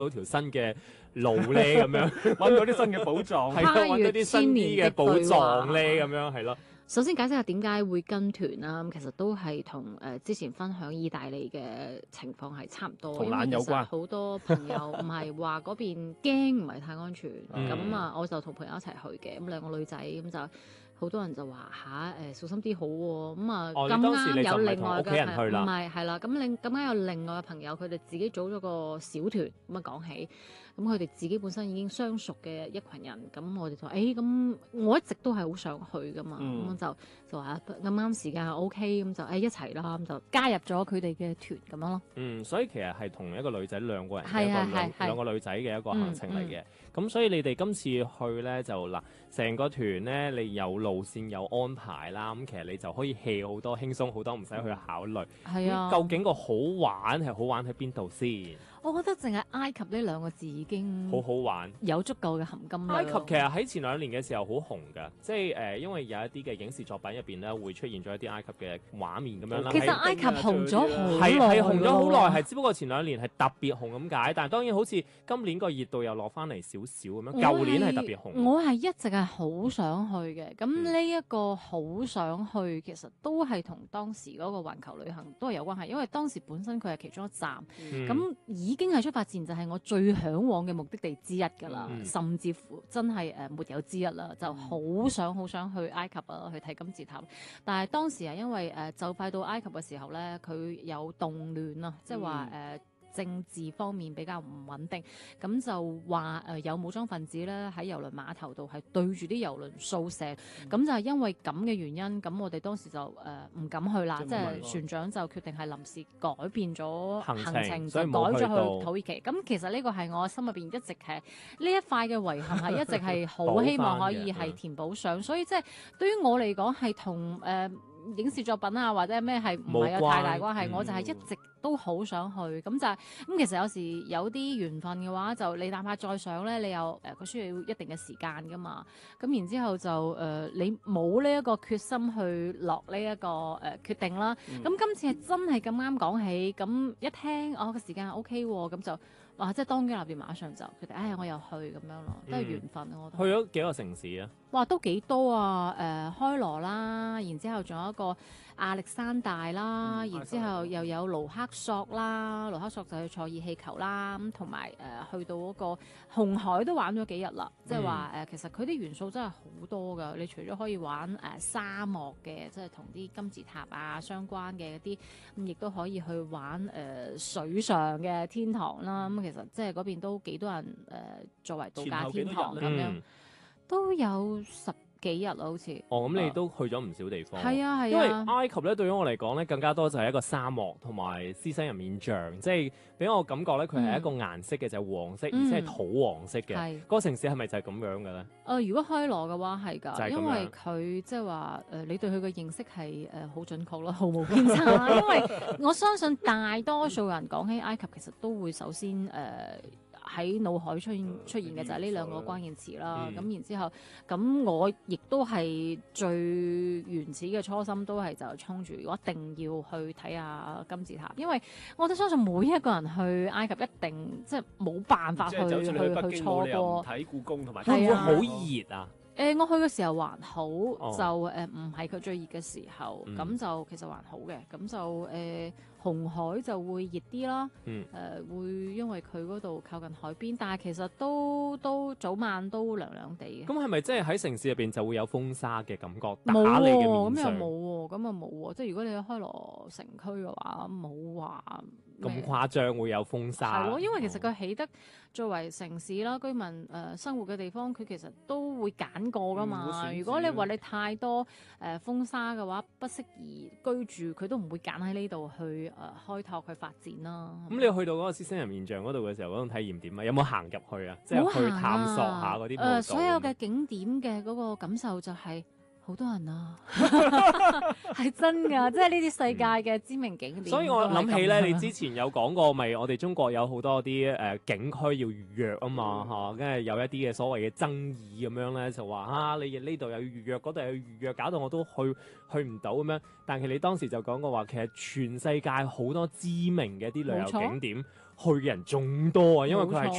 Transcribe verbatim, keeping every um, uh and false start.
到條新嘅路咧，咁樣揾到啲新嘅寶藏， 係咯，揾到啲新啲嘅寶藏咧，咁樣係咯。 首先解釋下點解會跟團啦，咁其實都係同誒之前分享意大利嘅情況係差唔多， 同因為懶有關其實好多朋友唔係話嗰邊驚唔係太安全， 嗯咁啊我就同朋友一齊去嘅，咁兩個女仔咁就好多人就話吓誒小心啲好喎，咁啊哦咁你當時你就啱有另唔係同屋企外嘅人去啦唔係係啦，咁另咁啱有另外嘅朋友，佢哋自己組咗個小團咁啊講起。咁佢哋自己本身已經相熟嘅一群人，咁我哋就話：誒咁我一直都係好想去噶嘛，咁、 嗯、 就就話咁啱時間係 O K，咁就誒一齊啦，咁就加入咗佢哋嘅團咁樣咯。 嗯，所以其實係同一個女仔兩個人嘅係一個兩係係兩個女仔嘅一個行程嚟嘅。 嗯咁、所以你哋今次去咧就嗱，成個團咧你有路線有安排啦，咁其實你就可以 hea 好多，輕鬆好多，唔使去考慮。 係啊， 咁究竟個好玩係好玩喺邊度先？ 我覺得淨係埃及呢兩個字已經好好玩。 有足夠嘅含金量。 埃及其實喺前兩年嘅時候好紅㗎，即係誒、呃，因為有一啲嘅影視作品入邊咧會出現咗一啲埃及嘅畫面咁樣啦。 其實埃及紅咗好係係紅咗好耐耐，係只不過前兩年係特別紅咁解，但係當然好似今年個熱度又落翻嚟少少咁樣，舊年係特別紅。 我係一直係好想去嘅，咁呢一個好想去，其實都係同當時嗰個環球旅行都係有關係，因為當時本身佢係其中一站，咁、 嗯、 已經係出發前就係我最向往嘅目的地之一㗎啦， 嗯、 甚至乎真係誒沒有之一啦，就好想好想去埃及啊，去睇金字塔。但係當時係因為誒、呃、就快到埃及嘅時候咧，佢有動亂啊，即係話誒。呃政治方面比較唔穩定，咁就話誒、呃、有武裝分子咧喺郵輪碼頭度係對住啲郵輪掃射，咁、嗯、就係因為咁嘅原因，咁我哋當時就誒唔、呃、敢去啦，即係船長就決定係臨時改變咗行程， 行程就改咗去土耳其。咁其實呢個係我心入邊一直係呢一塊嘅遺憾，係一直係好希望可以係填補上，所以即係對於我嚟講係同誒。呃影視作品啊，或者咩係唔係有太大關係，嗯、我就係一直都好想去，咁就係、是、咁。其實有時有啲緣分嘅話，就你哪怕再想咧，你又誒佢、呃、需要一定嘅時間噶嘛。咁然之後就誒、呃、你冇呢一個決心去落呢、這、一個誒、呃、決定啦。咁、嗯、今次係真係咁啱講起，咁一聽哦個時間係 O K 喎，咁就哇即係當機立斷，馬上就決定，唉我又去咁樣咯，都係緣分、嗯、我覺得。 去咗幾個城市啊？ 哇，都幾多啊！誒、呃，開羅啦，然之後仲有一個亞歷山大啦，嗯、然之後又有盧克索啦，盧克索就去坐熱氣球啦，咁同埋誒去到嗰個紅海都玩咗幾日啦。即係話誒，其實佢啲元素真係好多㗎。你除咗可以玩誒、呃、沙漠嘅，即係同啲金字塔啊相關嘅一啲，咁亦都可以去玩誒、呃、水上嘅天堂啦。咁、嗯、其實即係嗰邊都幾多人誒、呃、作為度假天堂咁樣。嗯都有十幾日啦，好似。哦， 咁你都去咗唔少地方。 係啊係啊。 因為埃及咧，對於我嚟講咧，更加多就係一個沙漠同埋獅身人面像，即係俾我感覺咧，佢係一個顏色嘅，就係黃色，而且係土黃色嘅。係。嗰個城市係咪就係咁樣嘅咧？ 誒，如果開羅嘅話係㗎， 因為佢即係話誒，你對佢嘅認識係誒好準確咯，毫無偏差啦。因為我相信大多數人講起埃及，其實都會首先誒。喺腦海出現出現嘅就係呢兩個關鍵詞啦，咁、嗯、然之後，咁我亦都係最原始嘅初心都係就衝住，我一定要去睇下金字塔，因為我都相信每一個人去埃及一定即係冇辦法去去去錯過睇故宮同埋， 會唔會好熱啊？ 誒、呃，我去嘅時候還好，哦、就誒唔係佢最熱嘅時候，咁、嗯、就其實還好嘅，咁就誒、呃、紅海就會熱啲啦，誒、嗯呃、會因為佢嗰度靠近海邊，但係其實都都早晚都涼涼地嘅。 咁係咪即係喺城市入邊就會有風沙嘅感覺打冇你嘅面上？ 咁又冇喎，咁又冇喎，即係如果你去開羅城區嘅話，冇話咁誇張會有風沙。 係咯，因為其實佢起得作為城市啦，居民誒、呃、生活嘅地方，佢其實都會揀過噶嘛。嗯、如果你話你太多誒、呃、風沙嘅話，不適宜居住，佢都唔會揀喺呢度去誒、呃、開拓去發展啦。 咁、嗯、你去到嗰個獅身人面像嗰度嘅時候，嗰種體驗點啊？有冇行入去啊？即係去探索下嗰啲。誒、呃， 所有嘅景點嘅嗰個感受就係、是。好多人啊，係真㗎，即係呢啲世界嘅知名景點。 所以我諗起咧，你之前有講過，咪我哋中國有好多啲誒、呃、景區要預約啊嘛嚇，跟、嗯、住有一啲嘅所謂嘅爭議咁樣咧，就話啊你呢度有預約，嗰度有預約，搞到我都去去唔到咁樣。但係你當時就講過話，其實全世界好多知名嘅一啲旅遊景點。 去嘅人仲多啊，因為佢係冇錯